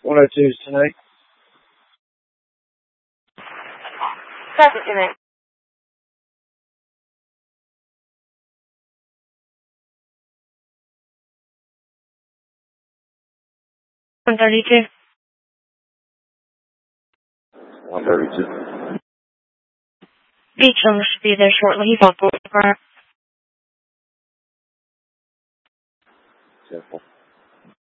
102 is tonight. Traffic tonight. $132. 132. Beach owner should be there shortly. He's on board the car. 10-4.